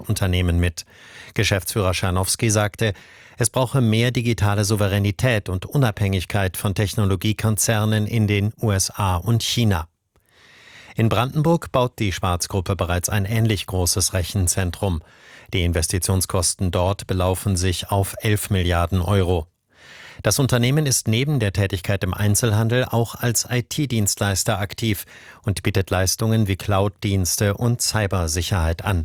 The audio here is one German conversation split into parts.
Unternehmen mit. Geschäftsführer Scharnowski sagte, es brauche mehr digitale Souveränität und Unabhängigkeit von Technologiekonzernen in den USA und China. In Brandenburg baut die Schwarz-Gruppe bereits ein ähnlich großes Rechenzentrum. Die Investitionskosten dort belaufen sich auf 11 Milliarden Euro. Das Unternehmen ist neben der Tätigkeit im Einzelhandel auch als IT-Dienstleister aktiv und bietet Leistungen wie Cloud-Dienste und Cybersicherheit an.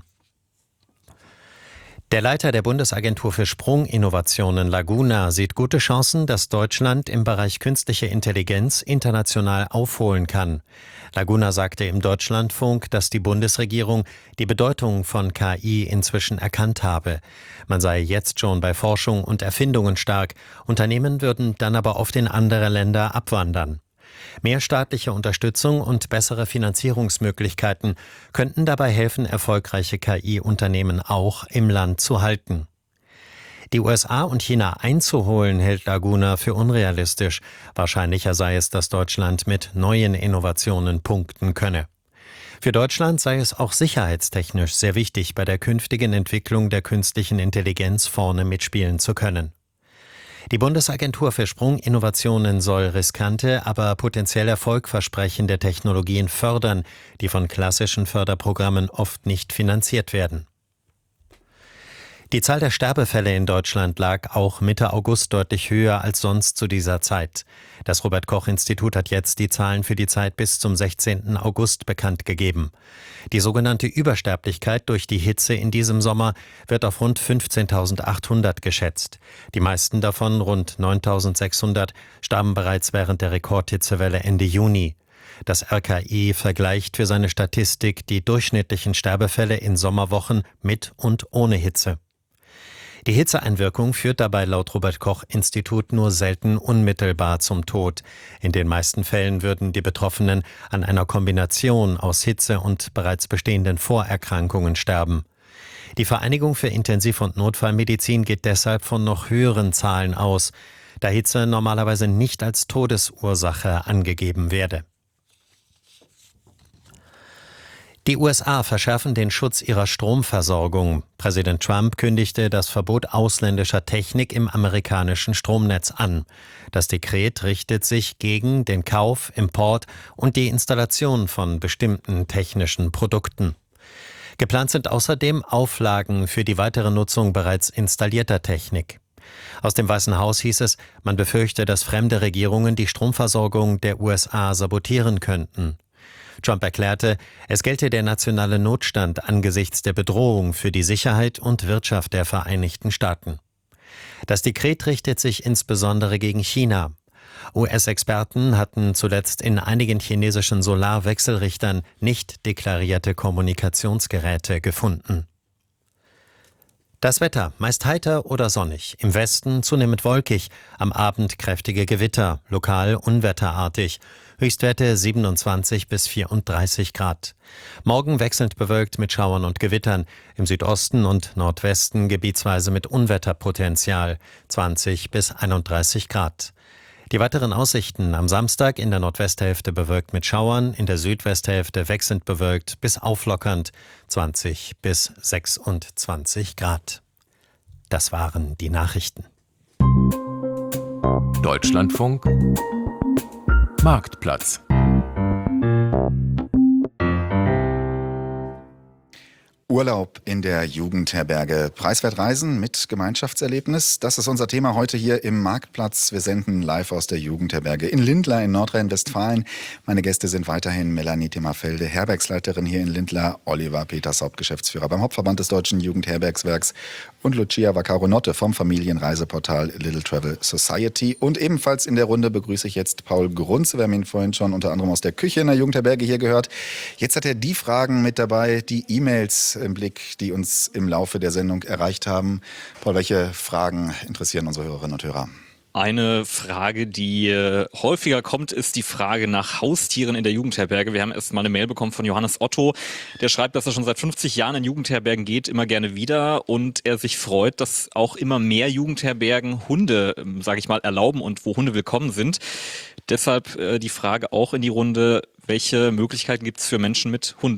Der Leiter der Bundesagentur für Sprunginnovationen Laguna sieht gute Chancen, dass Deutschland im Bereich künstliche Intelligenz international aufholen kann. Laguna sagte im Deutschlandfunk, dass die Bundesregierung die Bedeutung von KI inzwischen erkannt habe. Man sei jetzt schon bei Forschung und Erfindungen stark, Unternehmen würden dann aber oft in andere Länder abwandern. Mehr staatliche Unterstützung und bessere Finanzierungsmöglichkeiten könnten dabei helfen, erfolgreiche KI-Unternehmen auch im Land zu halten. Die USA und China einzuholen, hält Laguna für unrealistisch. Wahrscheinlicher sei es, dass Deutschland mit neuen Innovationen punkten könne. Für Deutschland sei es auch sicherheitstechnisch sehr wichtig, bei der künftigen Entwicklung der künstlichen Intelligenz vorne mitspielen zu können. Die Bundesagentur für Sprunginnovationen soll riskante, aber potenziell erfolgversprechende Technologien fördern, die von klassischen Förderprogrammen oft nicht finanziert werden. Die Zahl der Sterbefälle in Deutschland lag auch Mitte August deutlich höher als sonst zu dieser Zeit. Das Robert-Koch-Institut hat jetzt die Zahlen für die Zeit bis zum 16. August bekannt gegeben. Die sogenannte Übersterblichkeit durch die Hitze in diesem Sommer wird auf rund 15.800 geschätzt. Die meisten davon, rund 9.600, starben bereits während der Rekordhitzewelle Ende Juni. Das RKI vergleicht für seine Statistik die durchschnittlichen Sterbefälle in Sommerwochen mit und ohne Hitze. Die Hitzeeinwirkung führt dabei laut Robert-Koch-Institut nur selten unmittelbar zum Tod. In den meisten Fällen würden die Betroffenen an einer Kombination aus Hitze und bereits bestehenden Vorerkrankungen sterben. Die Vereinigung für Intensiv- und Notfallmedizin geht deshalb von noch höheren Zahlen aus, da Hitze normalerweise nicht als Todesursache angegeben werde. Die USA verschärfen den Schutz ihrer Stromversorgung. Präsident Trump kündigte das Verbot ausländischer Technik im amerikanischen Stromnetz an. Das Dekret richtet sich gegen den Kauf, Import und die Installation von bestimmten technischen Produkten. Geplant sind außerdem Auflagen für die weitere Nutzung bereits installierter Technik. Aus dem Weißen Haus hieß es, man befürchte, dass fremde Regierungen die Stromversorgung der USA sabotieren könnten. Trump erklärte, es gelte der nationale Notstand angesichts der Bedrohung für die Sicherheit und Wirtschaft der Vereinigten Staaten. Das Dekret richtet sich insbesondere gegen China. US-Experten hatten zuletzt in einigen chinesischen Solarwechselrichtern nicht deklarierte Kommunikationsgeräte gefunden. Das Wetter, meist heiter oder sonnig, im Westen zunehmend wolkig, am Abend kräftige Gewitter, lokal unwetterartig, Höchstwerte 27 bis 34 Grad. Morgen wechselnd bewölkt mit Schauern und Gewittern, im Südosten und Nordwesten gebietsweise mit Unwetterpotenzial, 20 bis 31 Grad. Die weiteren Aussichten: am Samstag in der Nordwesthälfte bewölkt mit Schauern, in der Südwesthälfte wechselnd bewölkt bis auflockernd, 20 bis 26 Grad. Das waren die Nachrichten. Deutschlandfunk Marktplatz. Urlaub in der Jugendherberge. Preiswert reisen mit Gemeinschaftserlebnis. Das ist unser Thema heute hier im Marktplatz. Wir senden live aus der Jugendherberge in Lindlar in Nordrhein-Westfalen. Meine Gäste sind weiterhin Melanie Timmerfelde, Herbergsleiterin hier in Lindlar, Oliver Peters, Hauptgeschäftsführer beim Hauptverband des Deutschen Jugendherbergswerks und Lucia Vaccaro-Notte vom Familienreiseportal Little Travel Society. Und ebenfalls in der Runde begrüße ich jetzt Paul Grunze. Wir haben ihn vorhin schon unter anderem aus der Küche in der Jugendherberge hier gehört. Jetzt hat er die Fragen mit dabei, die E-Mails im Blick, die uns im Laufe der Sendung erreicht haben. Paul, welche Fragen interessieren unsere Hörerinnen und Hörer? Eine Frage, die häufiger kommt, ist die Frage nach Haustieren in der Jugendherberge. Wir haben erst mal eine Mail bekommen von Johannes Otto. Der schreibt, dass er schon seit 50 Jahren in Jugendherbergen geht, immer gerne wieder. Und er sich freut, dass auch immer mehr Jugendherbergen Hunde, sage ich mal, erlauben und wo Hunde willkommen sind. Deshalb die Frage auch in die Runde, welche Möglichkeiten gibt es für Menschen mit Hunden?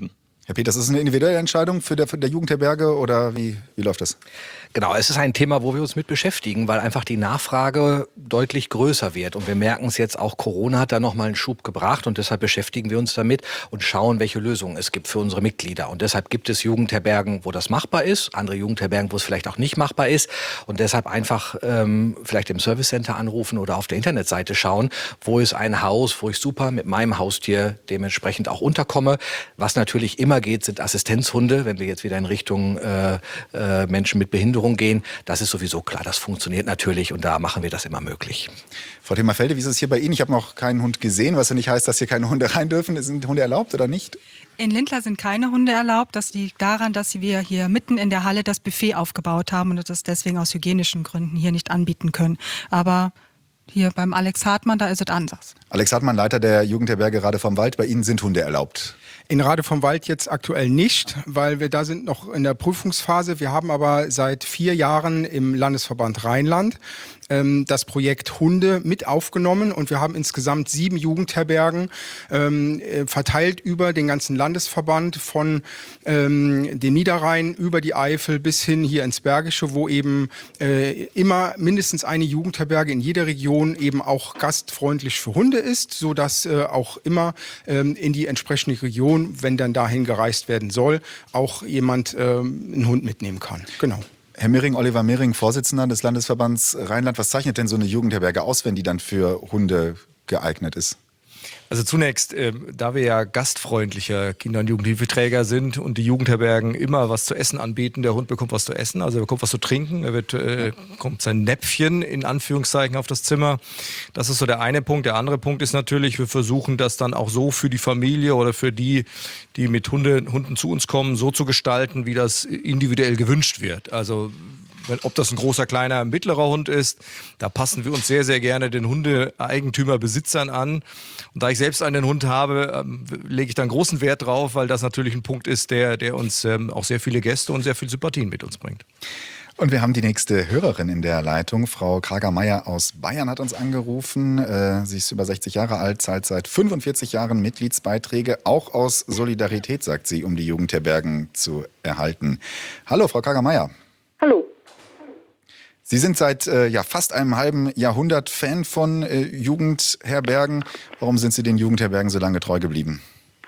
Herr Peters, ist das eine individuelle Entscheidung für der Jugendherberge oder wie läuft das? Genau, es ist ein Thema, wo wir uns mit beschäftigen, weil einfach die Nachfrage deutlich größer wird. Und wir merken es jetzt auch, Corona hat da nochmal einen Schub gebracht und deshalb beschäftigen wir uns damit und schauen, welche Lösungen es gibt für unsere Mitglieder. Und deshalb gibt es Jugendherbergen, wo das machbar ist, andere Jugendherbergen, wo es vielleicht auch nicht machbar ist. Und deshalb einfach vielleicht im Servicecenter anrufen oder auf der Internetseite schauen, wo ist ein Haus, wo ich super mit meinem Haustier dementsprechend auch unterkomme. Was natürlich immer geht, sind Assistenzhunde, wenn wir jetzt wieder in Richtung Menschen mit Behinderung gehen. Das ist sowieso klar, das funktioniert natürlich und da machen wir das immer möglich. Frau Thema-Felde, wie ist es hier bei Ihnen? Ich habe noch keinen Hund gesehen, was ja nicht heißt, dass hier keine Hunde rein dürfen. Sind Hunde erlaubt oder nicht? In Lindlar sind keine Hunde erlaubt. Das liegt daran, dass wir hier mitten in der Halle das Buffet aufgebaut haben und das deswegen aus hygienischen Gründen hier nicht anbieten können. Aber hier beim Alex Hartmann, da ist es anders. Alex Hartmann, Leiter der Jugendherberge Rade vom Wald. Bei Ihnen sind Hunde erlaubt? In Rade vom Wald jetzt aktuell nicht, weil wir da sind noch in der Prüfungsphase. Wir haben aber seit 4 Jahren im Landesverband Rheinland das Projekt Hunde mit aufgenommen und wir haben insgesamt 7 Jugendherbergen verteilt über den ganzen Landesverband von den Niederrhein über die Eifel bis hin hier ins Bergische, wo eben immer mindestens eine Jugendherberge in jeder Region eben auch gastfreundlich für Hunde ist, sodass auch immer in die entsprechende Region, wenn dann dahin gereist werden soll, auch jemand einen Hund mitnehmen kann. Genau. Herr Mehring, Oliver Mehring, Vorsitzender des Landesverbands Rheinland, was zeichnet denn so eine Jugendherberge aus, wenn die dann für Hunde geeignet ist? Also zunächst, da wir ja gastfreundlicher Kinder- und Jugendhilfeträger sind und die Jugendherbergen immer was zu essen anbieten, der Hund bekommt was zu essen, also er bekommt was zu trinken, kommt sein Näpfchen in Anführungszeichen auf das Zimmer. Das ist so der eine Punkt. Der andere Punkt ist natürlich, wir versuchen das dann auch so für die Familie oder für die mit Hunden zu uns kommen, so zu gestalten, wie das individuell gewünscht wird. Also ob das ein großer, kleiner, mittlerer Hund ist, da passen wir uns sehr, sehr gerne den Hundeeigentümer-Besitzern an. Und da ich selbst einen Hund habe, lege ich dann großen Wert drauf, weil das natürlich ein Punkt ist, der uns auch sehr viele Gäste und sehr viel Sympathien mit uns bringt. Und wir haben die nächste Hörerin in der Leitung. Frau Krager-Meyer aus Bayern hat uns angerufen. Sie ist über 60 Jahre alt, zahlt seit 45 Jahren Mitgliedsbeiträge, auch aus Solidarität, sagt sie, um die Jugendherbergen zu erhalten. Hallo, Frau Krager-Meyer. Hallo. Sie sind seit fast einem halben Jahrhundert Fan von Jugendherbergen. Warum sind Sie den Jugendherbergen so lange treu geblieben?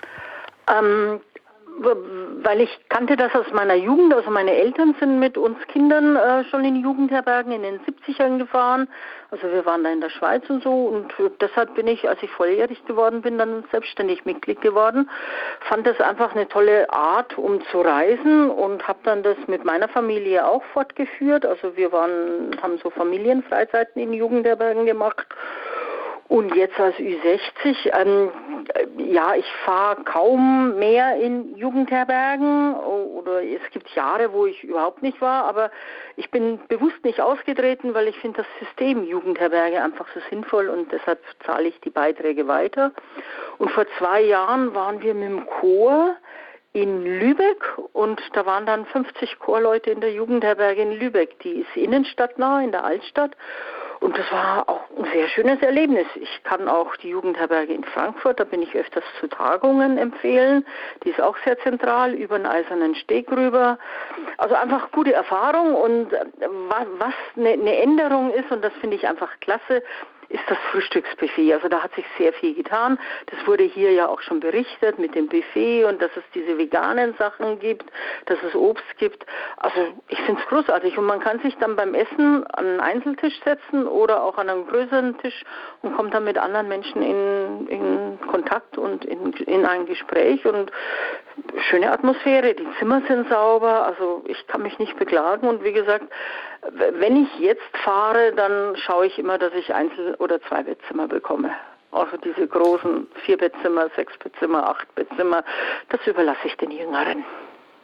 Weil ich kannte das aus meiner Jugend. Also meine Eltern sind mit uns Kindern schon in Jugendherbergen in den 70ern gefahren. Also wir waren da in der Schweiz und so. Und deshalb bin ich, als ich volljährig geworden bin, dann selbstständig Mitglied geworden. Fand das einfach eine tolle Art, um zu reisen und habe dann das mit meiner Familie auch fortgeführt. Also wir haben so Familienfreizeiten in Jugendherbergen gemacht. Und jetzt als Ü60, ich fahre kaum mehr in Jugendherbergen oder es gibt Jahre, wo ich überhaupt nicht war, aber ich bin bewusst nicht ausgetreten, weil ich finde das System Jugendherberge einfach so sinnvoll und deshalb zahle ich die Beiträge weiter. Und vor 2 Jahren waren wir mit dem Chor in Lübeck und da waren dann 50 Chorleute in der Jugendherberge in Lübeck. Die ist innenstadtnah in der Altstadt. Und das war auch ein sehr schönes Erlebnis. Ich kann auch die Jugendherberge in Frankfurt, da bin ich öfters zu Tagungen empfehlen. Die ist auch sehr zentral, über den Eisernen Steg rüber. Also einfach gute Erfahrung und was eine Änderung ist, und das finde ich einfach klasse, ist das Frühstücksbuffet. Also da hat sich sehr viel getan. Das wurde hier ja auch schon berichtet mit dem Buffet und dass es diese veganen Sachen gibt, dass es Obst gibt. Also ich finde es großartig und man kann sich dann beim Essen an einen Einzeltisch setzen oder auch an einen größeren Tisch und kommt dann mit anderen Menschen in Kontakt und in ein Gespräch und schöne Atmosphäre. Die Zimmer sind sauber, also ich kann mich nicht beklagen und wie gesagt, wenn ich jetzt fahre, dann schaue ich immer, dass ich Einzel- oder Zweibettzimmer bekomme. Also diese großen 4-Bettzimmer, 6-Bettzimmer, 8-Bettzimmer, das überlasse ich den Jüngeren.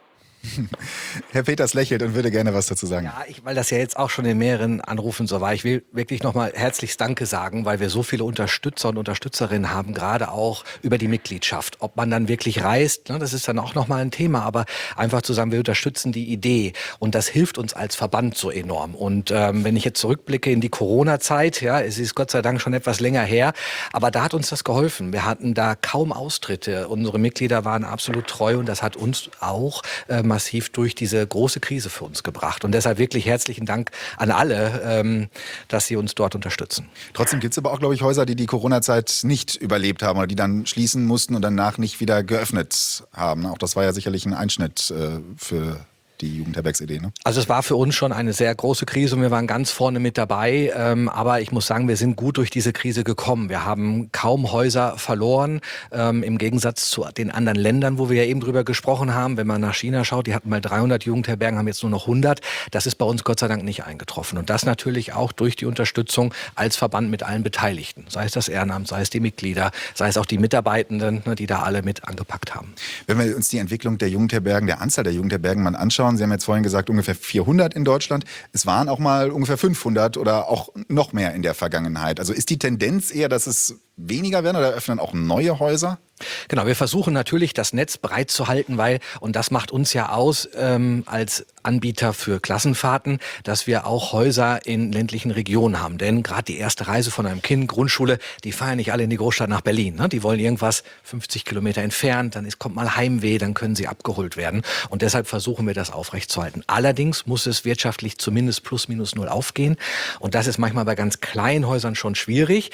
Herr Peters lächelt und würde gerne was dazu sagen. Ja, weil das ja jetzt auch schon in mehreren Anrufen so war. Ich will wirklich nochmal herzlichst Danke sagen, weil wir so viele Unterstützer und Unterstützerinnen haben, gerade auch über die Mitgliedschaft. Ob man dann wirklich reist, ne, das ist dann auch nochmal ein Thema, aber einfach zu sagen, wir unterstützen die Idee und das hilft uns als Verband so enorm. Und wenn ich jetzt zurückblicke in die Corona-Zeit, ja, es ist Gott sei Dank schon etwas länger her, aber da hat uns das geholfen. Wir hatten da kaum Austritte. Unsere Mitglieder waren absolut treu und das hat uns auch massiv durch diese große Krise für uns gebracht. Und deshalb wirklich herzlichen Dank an alle, dass sie uns dort unterstützen. Trotzdem gibt es aber auch, glaube ich, Häuser, die die Corona-Zeit nicht überlebt haben oder die dann schließen mussten und danach nicht wieder geöffnet haben. Auch das war ja sicherlich ein Einschnitt für die Jugendherbergsidee, ne? Also es war für uns schon eine sehr große Krise und wir waren ganz vorne mit dabei. Aber ich muss sagen, wir sind gut durch diese Krise gekommen. Wir haben kaum Häuser verloren, im Gegensatz zu den anderen Ländern, wo wir ja eben drüber gesprochen haben. Wenn man nach China schaut, die hatten mal 300 Jugendherbergen, haben jetzt nur noch 100. Das ist bei uns Gott sei Dank nicht eingetroffen. Und das natürlich auch durch die Unterstützung als Verband mit allen Beteiligten. Sei es das Ehrenamt, sei es die Mitglieder, sei es auch die Mitarbeitenden, ne, die da alle mit angepackt haben. Wenn wir uns die Entwicklung der Jugendherbergen, der Anzahl der Jugendherbergen mal anschauen, Sie haben jetzt vorhin gesagt, ungefähr 400 in Deutschland. Es waren auch mal ungefähr 500 oder auch noch mehr in der Vergangenheit. Also ist die Tendenz eher, dass es weniger werden oder öffnen auch neue Häuser? Genau, wir versuchen natürlich, das Netz breit zu halten, weil, und das macht uns ja aus als Anbieter für Klassenfahrten, dass wir auch Häuser in ländlichen Regionen haben. Denn gerade die erste Reise von einem Kind, Grundschule, die fahren nicht alle in die Großstadt nach Berlin. Ne? Die wollen irgendwas 50 Kilometer entfernt, dann kommt mal Heimweh, dann können sie abgeholt werden. Und deshalb versuchen wir das aufrechtzuerhalten. Allerdings muss es wirtschaftlich zumindest plus minus null aufgehen. Und das ist manchmal bei ganz kleinen Häusern schon schwierig.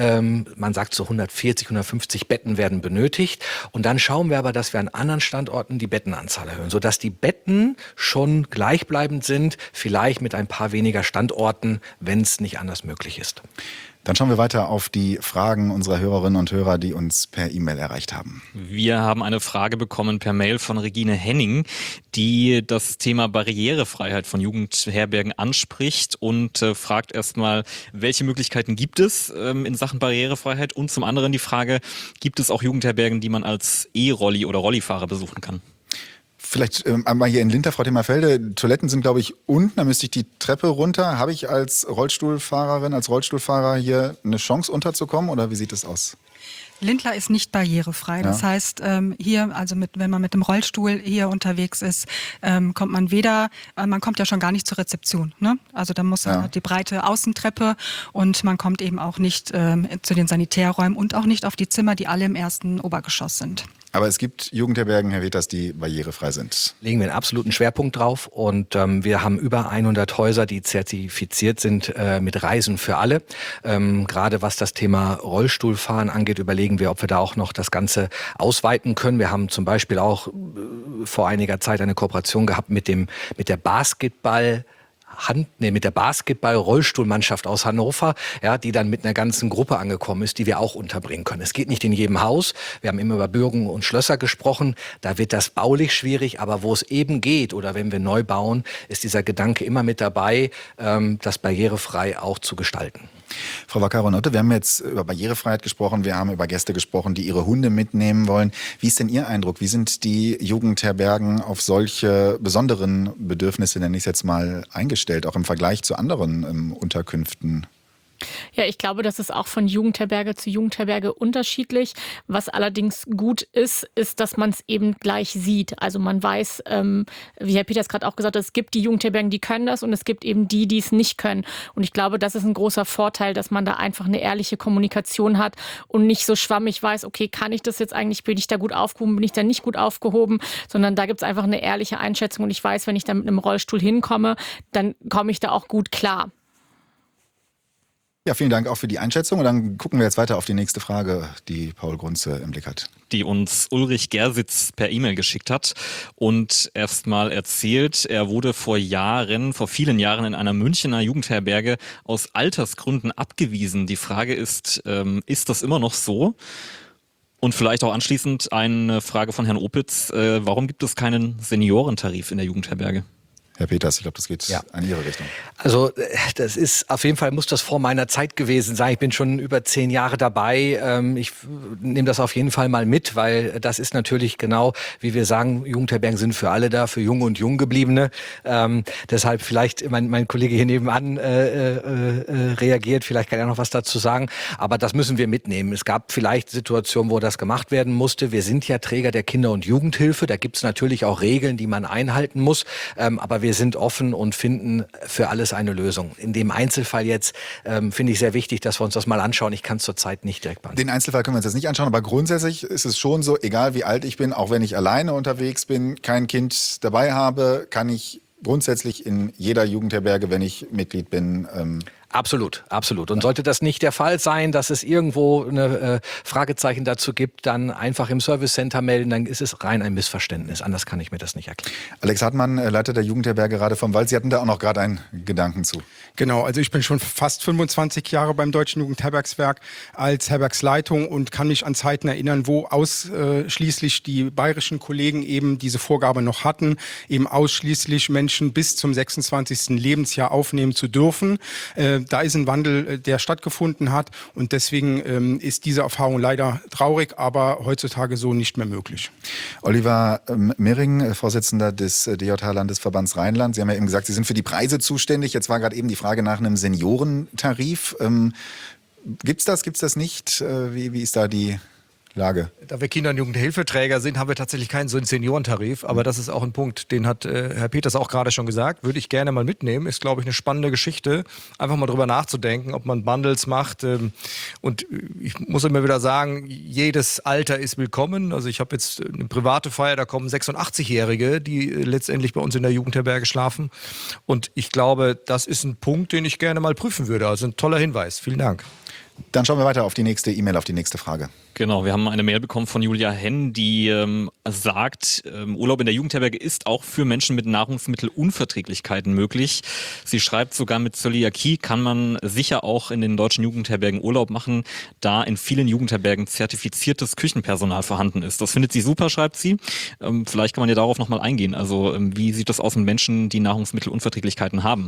Man sagt so 140, 150 Betten werden benötigt. Und dann schauen wir aber, dass wir an anderen Standorten die Bettenanzahl erhöhen, sodass die Betten schon gleichbleibend sind, vielleicht mit ein paar weniger Standorten, wenn es nicht anders möglich ist. Dann schauen wir weiter auf die Fragen unserer Hörerinnen und Hörer, die uns per E-Mail erreicht haben. Wir haben eine Frage bekommen per Mail von Regine Henning, die das Thema Barrierefreiheit von Jugendherbergen anspricht und fragt erstmal, welche Möglichkeiten gibt es in Sachen Barrierefreiheit? Und zum anderen die Frage, gibt es auch Jugendherbergen, die man als E-Rolli oder Rollifahrer besuchen kann? Vielleicht einmal hier in Linter, Frau Themmerfelde, Toiletten sind, glaube ich, unten, da müsste ich die Treppe runter. Habe ich als Rollstuhlfahrerin, als Rollstuhlfahrer hier eine Chance unterzukommen oder wie sieht es aus? Lindlar ist nicht barrierefrei. Das heißt, hier, also wenn man mit dem Rollstuhl hier unterwegs ist, kommt man man kommt ja schon gar nicht zur Rezeption. Ne? Also da muss die breite Außentreppe und man kommt eben auch nicht zu den Sanitärräumen und auch nicht auf die Zimmer, die alle im ersten Obergeschoss sind. Aber es gibt Jugendherbergen, Herr Weters, die barrierefrei sind. Legen wir einen absoluten Schwerpunkt drauf und wir haben über 100 Häuser, die zertifiziert sind mit Reisen für alle. Gerade was das Thema Rollstuhlfahren angeht, überlegen wir, ob wir da auch noch das Ganze ausweiten können. Wir haben zum Beispiel auch vor einiger Zeit eine Kooperation gehabt mit der Basketball-Rollstuhlmannschaft aus Hannover, ja, die dann mit einer ganzen Gruppe angekommen ist, die wir auch unterbringen können. Es geht nicht in jedem Haus. Wir haben immer über Bürgen und Schlösser gesprochen. Da wird das baulich schwierig, aber wo es eben geht oder wenn wir neu bauen, ist dieser Gedanke immer mit dabei, das barrierefrei auch zu gestalten. Frau Vaccaro-Notte, wir haben jetzt über Barrierefreiheit gesprochen, wir haben über Gäste gesprochen, die ihre Hunde mitnehmen wollen. Wie ist denn Ihr Eindruck? Wie sind die Jugendherbergen auf solche besonderen Bedürfnisse, nenne ich es jetzt mal, eingestellt, auch im Vergleich zu anderen Unterkünften? Ja, ich glaube, das ist auch von Jugendherberge zu Jugendherberge unterschiedlich. Was allerdings gut ist, dass man es eben gleich sieht. Also man weiß, wie Herr Peters gerade auch gesagt hat, es gibt die Jugendherbergen, die können das und es gibt eben die es nicht können. Und ich glaube, das ist ein großer Vorteil, dass man da einfach eine ehrliche Kommunikation hat und nicht so schwammig weiß, okay, kann ich das jetzt eigentlich, bin ich da gut aufgehoben, bin ich da nicht gut aufgehoben, sondern da gibt es einfach eine ehrliche Einschätzung und ich weiß, wenn ich da mit einem Rollstuhl hinkomme, dann komme ich da auch gut klar. Ja, vielen Dank auch für die Einschätzung. Und dann gucken wir jetzt weiter auf die nächste Frage, die Paul Grunze im Blick hat. Die uns Ulrich Gersitz per E-Mail geschickt hat und erstmal erzählt, er wurde vor vielen Jahren in einer Münchner Jugendherberge aus Altersgründen abgewiesen. Die Frage ist das immer noch so? Und vielleicht auch anschließend eine Frage von Herrn Opitz. Warum gibt es keinen Seniorentarif in der Jugendherberge? Herr Peters, ich glaube, das geht in Ihre Richtung. Also das ist, auf jeden Fall muss das vor meiner Zeit gewesen sein. Ich bin schon über 10 Jahre dabei. Ich nehme das auf jeden Fall mal mit, weil das ist natürlich genau, wie wir sagen, Jugendherbergen sind für alle da, für Junge und Junggebliebene. Deshalb vielleicht mein Kollege hier nebenan reagiert, vielleicht kann er noch was dazu sagen. Aber das müssen wir mitnehmen. Es gab vielleicht Situationen, wo das gemacht werden musste. Wir sind ja Träger der Kinder- und Jugendhilfe. Da gibt es natürlich auch Regeln, die man einhalten muss. Aber wir sind offen und finden für alles eine Lösung. In dem Einzelfall jetzt finde ich sehr wichtig, dass wir uns das mal anschauen. Ich kann es zurzeit nicht direkt beantworten. Den Einzelfall können wir uns jetzt nicht anschauen, aber grundsätzlich ist es schon so, egal wie alt ich bin, auch wenn ich alleine unterwegs bin, kein Kind dabei habe, kann ich grundsätzlich in jeder Jugendherberge, wenn ich Mitglied bin, Absolut, absolut. Und sollte das nicht der Fall sein, dass es irgendwo eine Fragezeichen dazu gibt, dann einfach im Service Center melden, dann ist es rein ein Missverständnis. Anders kann ich mir das nicht erklären. Alex Hartmann, Leiter der Jugendherberge Rade vom Wald, Sie hatten da auch noch gerade einen Gedanken zu. Genau, also ich bin schon fast 25 Jahre beim Deutschen Jugendherbergswerk als Herbergsleitung und kann mich an Zeiten erinnern, wo ausschließlich die bayerischen Kollegen eben diese Vorgabe noch hatten, eben ausschließlich Menschen bis zum 26. Lebensjahr aufnehmen zu dürfen. Da ist ein Wandel, der stattgefunden hat und deswegen ist diese Erfahrung leider traurig, aber heutzutage so nicht mehr möglich. Oliver Mehring, Vorsitzender des DJH-Landesverbands Rheinland. Sie haben ja eben gesagt, Sie sind für die Preise zuständig. Jetzt war gerade eben die Frage nach einem Seniorentarif. Gibt's das nicht? Wie ist da die Lage? Da wir Kinder- und Jugendhilfeträger sind, haben wir tatsächlich keinen so einen Seniorentarif. Aber das ist auch ein Punkt, den hat Herr Peters auch gerade schon gesagt. Würde ich gerne mal mitnehmen. Ist, glaube ich, eine spannende Geschichte. Einfach mal drüber nachzudenken, ob man Bundles macht. Und ich muss immer wieder sagen, jedes Alter ist willkommen. Also ich habe jetzt eine private Feier, da kommen 86-Jährige, die letztendlich bei uns in der Jugendherberge schlafen. Und ich glaube, das ist ein Punkt, den ich gerne mal prüfen würde. Also ein toller Hinweis. Vielen Dank. Dann schauen wir weiter auf die nächste E-Mail, auf die nächste Frage. Genau, wir haben eine Mail bekommen von Julia Henn, die sagt, Urlaub in der Jugendherberge ist auch für Menschen mit Nahrungsmittelunverträglichkeiten möglich. Sie schreibt, sogar mit Zöliakie kann man sicher auch in den deutschen Jugendherbergen Urlaub machen, da in vielen Jugendherbergen zertifiziertes Küchenpersonal vorhanden ist. Das findet sie super, schreibt sie. Vielleicht kann man ja darauf nochmal eingehen. Also wie sieht das aus mit Menschen, die Nahrungsmittelunverträglichkeiten haben?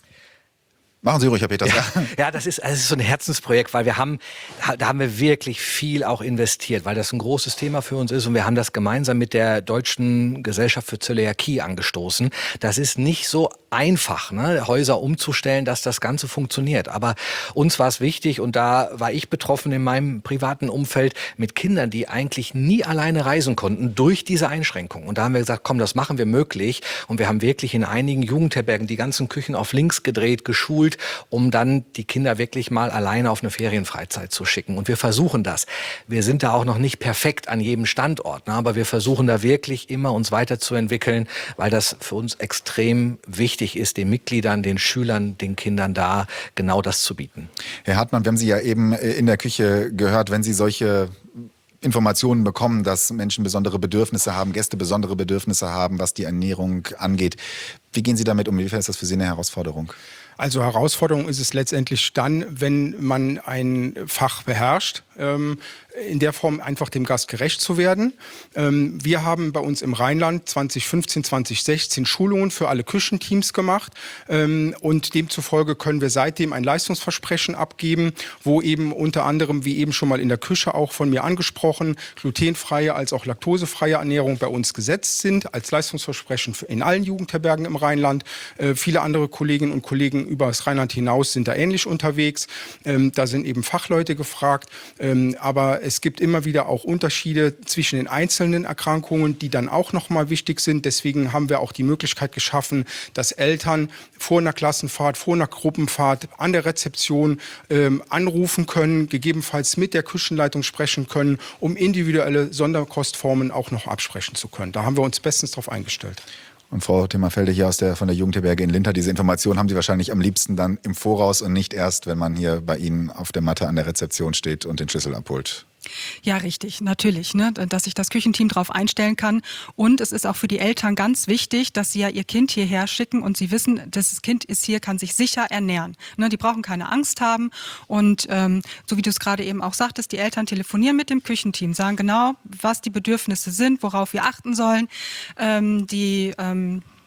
Machen Sie ruhig, Herr Peters. Ja, das ist so ein Herzensprojekt, weil da haben wir wirklich viel auch investiert, weil das ein großes Thema für uns ist und wir haben das gemeinsam mit der Deutschen Gesellschaft für Zöliakie angestoßen. Das ist nicht so einfach, ne, Häuser umzustellen, dass das Ganze funktioniert. Aber uns war es wichtig und da war ich betroffen in meinem privaten Umfeld mit Kindern, die eigentlich nie alleine reisen konnten durch diese Einschränkung. Und da haben wir gesagt, komm, das machen wir möglich. Und wir haben wirklich in einigen Jugendherbergen die ganzen Küchen auf links gedreht, geschult, um dann die Kinder wirklich mal alleine auf eine Ferienfreizeit zu schicken. Und wir versuchen das. Wir sind da auch noch nicht perfekt an jedem Standort, ne, aber wir versuchen da wirklich immer uns weiterzuentwickeln, weil das für uns extrem wichtig ist, den Mitgliedern, den Schülern, den Kindern da genau das zu bieten. Herr Hartmann, wir haben Sie ja eben in der Küche gehört, wenn Sie solche Informationen bekommen, dass Menschen besondere Bedürfnisse haben, Gäste besondere Bedürfnisse haben, was die Ernährung angeht. Wie gehen Sie damit um? Inwiefern ist das für Sie eine Herausforderung? Also Herausforderung ist es letztendlich dann, wenn man ein Fach beherrscht, in der Form einfach dem Gast gerecht zu werden. Wir haben bei uns im Rheinland 2015, 2016 Schulungen für alle Küchenteams gemacht und demzufolge können wir seitdem ein Leistungsversprechen abgeben, wo eben unter anderem, wie eben schon mal in der Küche auch von mir angesprochen, glutenfreie als auch laktosefreie Ernährung bei uns gesetzt sind, als Leistungsversprechen in allen Jugendherbergen im Rheinland. Viele andere Kolleginnen und Kollegen über das Rheinland hinaus sind da ähnlich unterwegs. Da sind eben Fachleute gefragt, aber es gibt immer wieder auch Unterschiede zwischen den einzelnen Erkrankungen, die dann auch nochmal wichtig sind. Deswegen haben wir auch die Möglichkeit geschaffen, dass Eltern vor einer Klassenfahrt, vor einer Gruppenfahrt an der Rezeption anrufen können, gegebenenfalls mit der Küchenleitung sprechen können, um individuelle Sonderkostformen auch noch absprechen zu können. Da haben wir uns bestens darauf eingestellt. Und Frau Timmerfelde hier von der Jugendherberge in Linter, diese Information haben Sie wahrscheinlich am liebsten dann im Voraus und nicht erst, wenn man hier bei Ihnen auf der Matte an der Rezeption steht und den Schlüssel abholt. Ja, richtig, natürlich, ne, dass sich das Küchenteam darauf einstellen kann. Und es ist auch für die Eltern ganz wichtig, dass sie ja ihr Kind hierher schicken und sie wissen, das Kind ist hier, kann sich sicher ernähren. Ne, die brauchen keine Angst haben. Und so wie du es gerade eben auch sagtest, die Eltern telefonieren mit dem Küchenteam, sagen genau, was die Bedürfnisse sind, worauf wir achten sollen.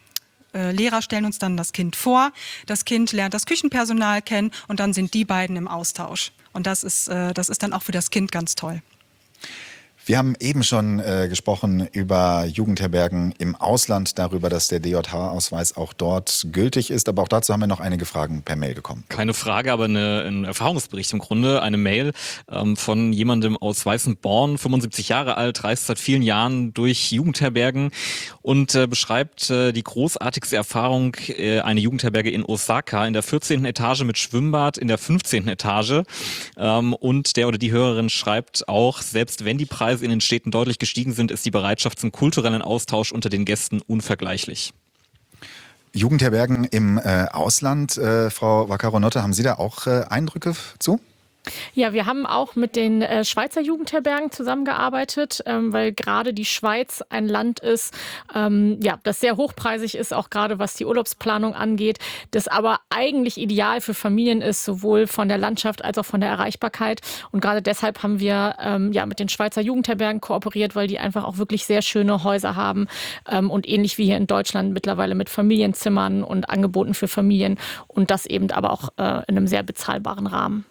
Lehrer stellen uns dann das Kind vor, das Kind lernt das Küchenpersonal kennen und dann sind die beiden im Austausch. Und das ist dann auch für das Kind ganz toll. Wir haben eben schon gesprochen über Jugendherbergen im Ausland, darüber, dass der DJH-Ausweis auch dort gültig ist. Aber auch dazu haben wir noch einige Fragen per Mail bekommen. Keine Frage, aber ein Erfahrungsbericht im Grunde. Eine Mail von jemandem aus Weißenborn, 75 Jahre alt, reist seit vielen Jahren durch Jugendherbergen und beschreibt die großartigste Erfahrung, eine Jugendherberge in Osaka, in der 14. Etage mit Schwimmbad, in der 15. Etage. Und der oder die Hörerin schreibt auch, selbst wenn die Preise in den Städten deutlich gestiegen sind, ist die Bereitschaft zum kulturellen Austausch unter den Gästen unvergleichlich. Jugendherbergen im Ausland, Frau Vaccaro-Notte, haben Sie da auch Eindrücke zu? Ja, wir haben auch mit den Schweizer Jugendherbergen zusammengearbeitet, weil gerade die Schweiz ein Land ist, das sehr hochpreisig ist, auch gerade was die Urlaubsplanung angeht, das aber eigentlich ideal für Familien ist, sowohl von der Landschaft als auch von der Erreichbarkeit. Und gerade deshalb haben wir mit den Schweizer Jugendherbergen kooperiert, weil die einfach auch wirklich sehr schöne Häuser haben und ähnlich wie hier in Deutschland mittlerweile mit Familienzimmern und Angeboten für Familien und das eben aber auch in einem sehr bezahlbaren Rahmen.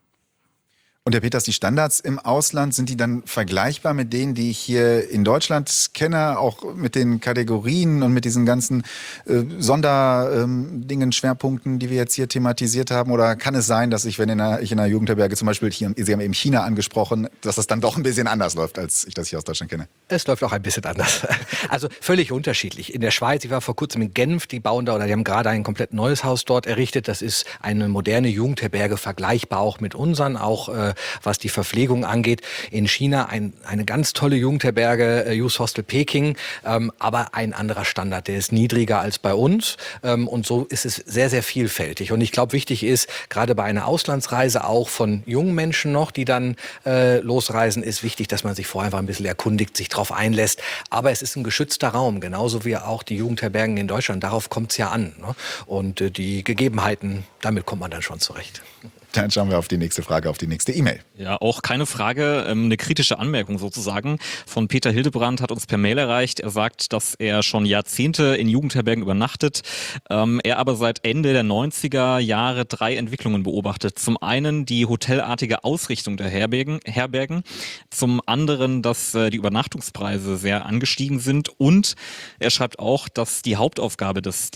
Und Herr Peters, die Standards im Ausland, sind die dann vergleichbar mit denen, die ich hier in Deutschland kenne, auch mit den Kategorien und mit diesen ganzen Sonderdingen, Schwerpunkten, die wir jetzt hier thematisiert haben? Oder kann es sein, dass ich in einer Jugendherberge zum Beispiel, Sie haben eben China angesprochen, dass das dann doch ein bisschen anders läuft, als ich das hier aus Deutschland kenne? Es läuft auch ein bisschen anders. Also völlig unterschiedlich. In der Schweiz, ich war vor kurzem in Genf, die haben gerade ein komplett neues Haus dort errichtet. Das ist eine moderne Jugendherberge, vergleichbar auch mit unseren, auch was die Verpflegung angeht. In China eine ganz tolle Jugendherberge, Youth Hostel Peking, aber ein anderer Standard, der ist niedriger als bei uns und so ist es sehr, sehr vielfältig. Und ich glaube, wichtig ist, gerade bei einer Auslandsreise auch von jungen Menschen noch, die dann losreisen, ist wichtig, dass man sich vorher einfach ein bisschen erkundigt, sich darauf einlässt. Aber es ist ein geschützter Raum, genauso wie auch die Jugendherbergen in Deutschland. Darauf kommt es ja an. Ne? Und die Gegebenheiten, damit kommt man dann schon zurecht. Dann schauen wir auf die nächste Frage, auf die nächste E-Mail. Ja, auch keine Frage, eine kritische Anmerkung sozusagen von Peter Hildebrand hat uns per Mail erreicht. Er sagt, dass er schon Jahrzehnte in Jugendherbergen übernachtet. Er aber seit Ende der 90er Jahre 3 Entwicklungen beobachtet. Zum einen die hotelartige Ausrichtung der Herbergen, zum anderen, dass die Übernachtungspreise sehr angestiegen sind und er schreibt auch, dass die Hauptaufgabe des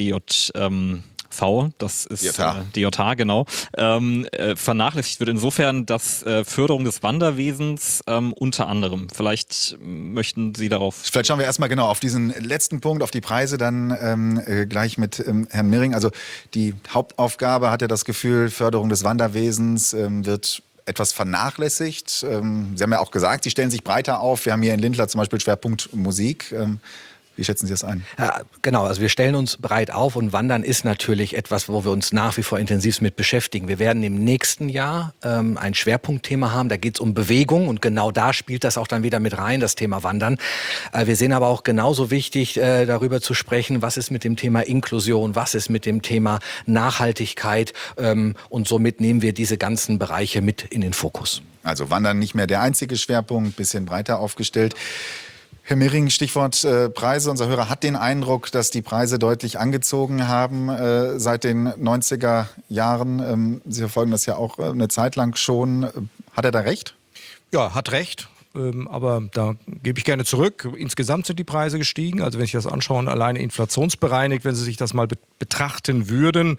das ist DJH, genau, vernachlässigt wird. Insofern, dass Förderung des Wanderwesens unter anderem. Vielleicht möchten Sie darauf... Vielleicht schauen wir erstmal genau auf diesen letzten Punkt, auf die Preise, dann gleich mit Herrn Mirring. Also die Hauptaufgabe, hat er das Gefühl, Förderung des Wanderwesens wird etwas vernachlässigt. Sie haben ja auch gesagt, Sie stellen sich breiter auf. Wir haben hier in Lindlar zum Beispiel Schwerpunkt Musik. Wie schätzen Sie das ein? Ja, genau, also wir stellen uns breit auf und Wandern ist natürlich etwas, wo wir uns nach wie vor intensiv mit beschäftigen. Wir werden im nächsten Jahr ein Schwerpunktthema haben, da geht es um Bewegung und genau da spielt das auch dann wieder mit rein, das Thema Wandern. Wir sehen aber auch genauso wichtig, darüber zu sprechen, was ist mit dem Thema Inklusion, was ist mit dem Thema Nachhaltigkeit und somit nehmen wir diese ganzen Bereiche mit in den Fokus. Also Wandern nicht mehr der einzige Schwerpunkt, bisschen breiter aufgestellt. Herr Mirring, Stichwort Preise. Unser Hörer hat den Eindruck, dass die Preise deutlich angezogen haben seit den 90er Jahren. Sie verfolgen das ja auch eine Zeit lang schon. Hat er da recht? Ja, hat recht. Aber da gebe ich gerne zurück. Insgesamt sind die Preise gestiegen. Also wenn ich das anschaue, alleine inflationsbereinigt, wenn Sie sich das mal betrachten würden,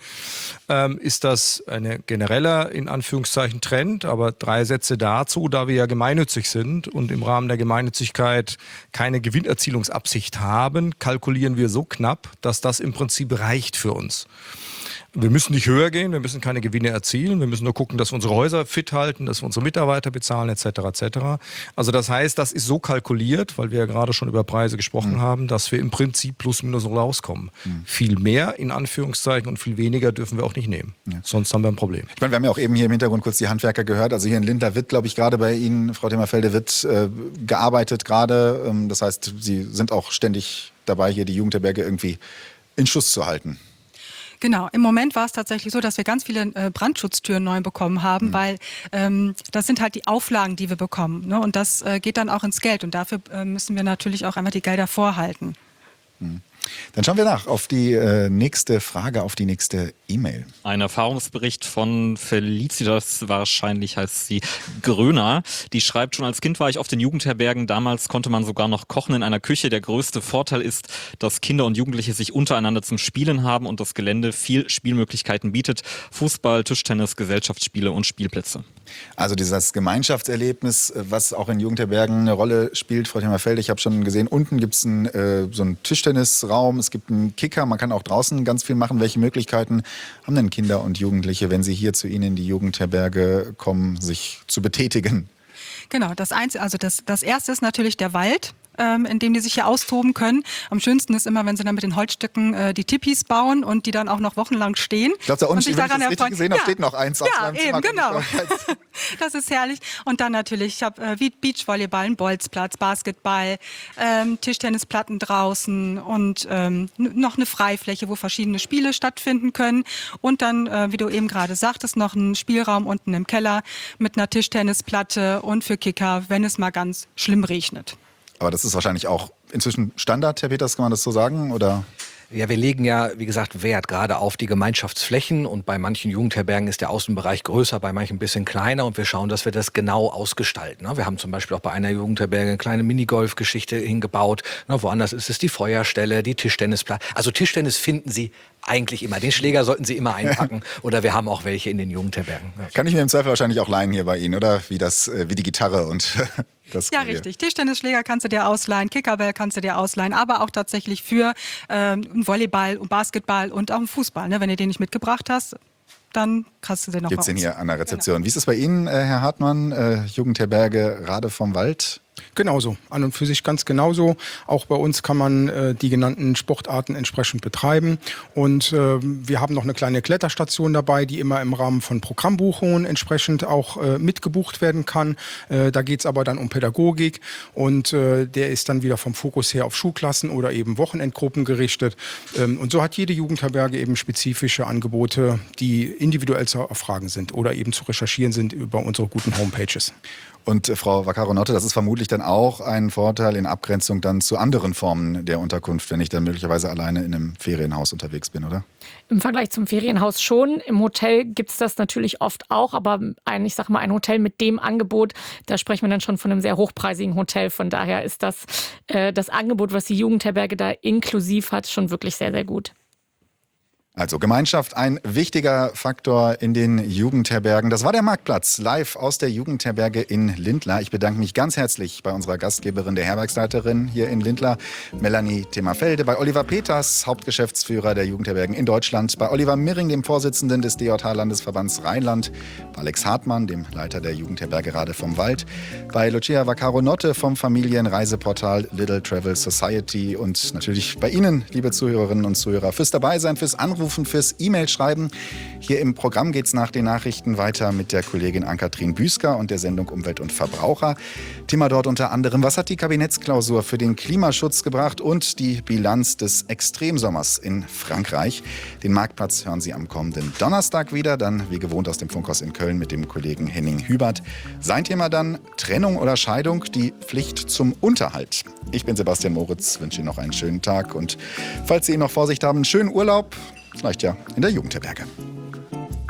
ist das ein genereller, in Anführungszeichen, Trend. Aber 3 Sätze dazu, da wir ja gemeinnützig sind und im Rahmen der Gemeinnützigkeit keine Gewinnerzielungsabsicht haben, kalkulieren wir so knapp, dass das im Prinzip reicht für uns. Wir müssen nicht höher gehen, wir müssen keine Gewinne erzielen, wir müssen nur gucken, dass wir unsere Häuser fit halten, dass wir unsere Mitarbeiter bezahlen etc. etc. Also das heißt, das ist so kalkuliert, weil wir ja gerade schon über Preise gesprochen haben, dass wir im Prinzip plus minus rauskommen. Viel mehr in Anführungszeichen und viel weniger dürfen wir auch nicht nehmen, sonst haben wir ein Problem. Ich meine, wir haben ja auch eben hier im Hintergrund kurz die Handwerker gehört, also hier in Lindlar wird, glaube ich, gerade bei Ihnen, Frau Themmerfelde, wird gearbeitet gerade, das heißt, Sie sind auch ständig dabei, hier die Jugendherberge irgendwie in Schuss zu halten. Genau, im Moment war es tatsächlich so, dass wir ganz viele Brandschutztüren neu bekommen haben, weil das sind halt die Auflagen, die wir bekommen. Ne? Und das geht dann auch ins Geld und dafür müssen wir natürlich auch einfach die Gelder vorhalten. Dann schauen wir nach auf die nächste Frage, auf die nächste E-Mail. Ein Erfahrungsbericht von Felicitas, wahrscheinlich heißt sie Gröner. Die schreibt, schon als Kind war ich oft in Jugendherbergen. Damals konnte man sogar noch kochen in einer Küche. Der größte Vorteil ist, dass Kinder und Jugendliche sich untereinander zum Spielen haben und das Gelände viel Spielmöglichkeiten bietet. Fußball, Tischtennis, Gesellschaftsspiele und Spielplätze. Also dieses Gemeinschaftserlebnis, was auch in Jugendherbergen eine Rolle spielt. Frau Thema-Felde, ich habe schon gesehen, unten gibt es so einen Tischtennisraum, es gibt einen Kicker, man kann auch draußen ganz viel machen. Welche Möglichkeiten haben denn Kinder und Jugendliche, wenn sie hier zu Ihnen in die Jugendherberge kommen, sich zu betätigen? Genau, das erste ist natürlich der Wald, in dem die sich hier austoben können. Am schönsten ist immer, wenn sie dann mit den Holzstücken die Tipis bauen und die dann auch noch wochenlang stehen. Ich glaube, da unten, wenn ich das richtig gesehen habe, steht noch eins aus meinem Zimmer. Ja, eben, genau. Das ist herrlich. Und dann natürlich, ich habe Beachvolleyball, einen Bolzplatz, Basketball, Tischtennisplatten draußen und noch eine Freifläche, wo verschiedene Spiele stattfinden können. Und dann, wie du eben gerade sagtest, noch einen Spielraum unten im Keller mit einer Tischtennisplatte und für Kicker, wenn es mal ganz schlimm regnet. Aber das ist wahrscheinlich auch inzwischen Standard, Herr Peters, kann man das so sagen, oder? Ja, wir legen ja, wie gesagt, Wert gerade auf die Gemeinschaftsflächen und bei manchen Jugendherbergen ist der Außenbereich größer, bei manchen ein bisschen kleiner und wir schauen, dass wir das genau ausgestalten. Wir haben zum Beispiel auch bei einer Jugendherberge eine kleine Minigolf-Geschichte hingebaut. Woanders ist es die Feuerstelle, die Tischtennisplatte. Also Tischtennis finden Sie eigentlich immer. Den Schläger sollten Sie immer einpacken oder wir haben auch welche in den Jugendherbergen. Kann ich mir im Zweifel wahrscheinlich auch leihen hier bei Ihnen, oder? Wie die Gitarre und das Ja, richtig. Tischtennisschläger kannst du dir ausleihen, Kickerball kannst du dir ausleihen, aber auch tatsächlich für Volleyball und Basketball und auch Fußball. Ne? Wenn du den nicht mitgebracht hast, dann kannst du den noch Gibt's bei den uns. hier an der Rezeption. Genau. Wie ist es bei Ihnen, Herr Hartmann, Jugendherberge Rade vom Wald? Genauso, an und für sich ganz genauso. Auch bei uns kann man die genannten Sportarten entsprechend betreiben. Und wir haben noch eine kleine Kletterstation dabei, die immer im Rahmen von Programmbuchungen entsprechend auch mitgebucht werden kann. Da geht es aber dann um Pädagogik und der ist dann wieder vom Fokus her auf Schulklassen oder eben Wochenendgruppen gerichtet. Und so hat jede Jugendherberge eben spezifische Angebote, die individuell zu erfragen sind oder eben zu recherchieren sind über unsere guten Homepages. Und Frau Vaccaro-Notte, das ist vermutlich dann auch ein Vorteil in Abgrenzung dann zu anderen Formen der Unterkunft, wenn ich dann möglicherweise alleine in einem Ferienhaus unterwegs bin, oder? Im Vergleich zum Ferienhaus schon. Im Hotel gibt es das natürlich oft auch, aber ein Hotel mit dem Angebot, da sprechen wir dann schon von einem sehr hochpreisigen Hotel. Von daher ist das Angebot, was die Jugendherberge da inklusiv hat, schon wirklich sehr, sehr gut. Also Gemeinschaft, ein wichtiger Faktor in den Jugendherbergen. Das war der Marktplatz, live aus der Jugendherberge in Lindlar. Ich bedanke mich ganz herzlich bei unserer Gastgeberin, der Herbergsleiterin hier in Lindlar, Melanie Thema-Felde, bei Oliver Peters, Hauptgeschäftsführer der Jugendherbergen in Deutschland, bei Oliver Mirring, dem Vorsitzenden des DJH-Landesverbands Rheinland, bei Alex Hartmann, dem Leiter der Jugendherberge Rade vom Wald, bei Lucia Vaccaro-Notte vom Familienreiseportal Little Travel Society und natürlich bei Ihnen, liebe Zuhörerinnen und Zuhörer, fürs Dabeisein, fürs Anrufen, fürs E-Mail-Schreiben. Hier im Programm geht es nach den Nachrichten weiter mit der Kollegin Ann-Kathrin Büsker und der Sendung Umwelt und Verbraucher. Thema dort unter anderem, was hat die Kabinettsklausur für den Klimaschutz gebracht und die Bilanz des Extremsommers in Frankreich. Den Marktplatz hören Sie am kommenden Donnerstag wieder, dann wie gewohnt aus dem Funkhaus in Köln mit dem Kollegen Henning Hubert. Sein Thema dann Trennung oder Scheidung, die Pflicht zum Unterhalt. Ich bin Sebastian Moritz, wünsche Ihnen noch einen schönen Tag und falls Sie noch Vorsicht haben, einen schönen Urlaub. Vielleicht ja in der Jugendherberge.